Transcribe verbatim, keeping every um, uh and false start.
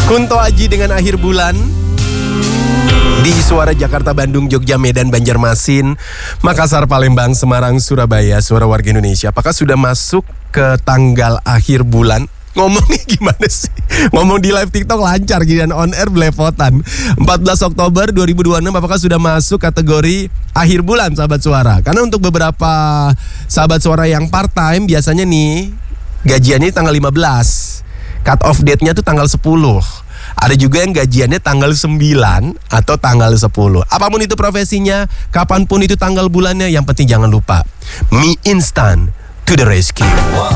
Kunto Aji dengan Akhir Bulan di Suara Jakarta, Bandung, Jogja, Medan, Banjarmasin, Makassar, Palembang, Semarang, Surabaya. Suara warga Indonesia. Apakah sudah masuk ke tanggal akhir bulan? Ngomongnya gimana sih? Ngomong di live TikTok lancar gini dan on air belepotan. empat belas Oktober dua ribu dua puluh enam, apakah sudah masuk kategori akhir bulan, sahabat suara? Karena untuk beberapa sahabat suara yang part time biasanya nih gajiannya tanggal lima belas. Cut off date-nya tuh tanggal sepuluh. Ada juga yang gajiannya tanggal sembilan atau tanggal sepuluh. Apapun itu profesinya, kapanpun itu tanggal bulannya, yang penting jangan lupa mie instan to the rescue.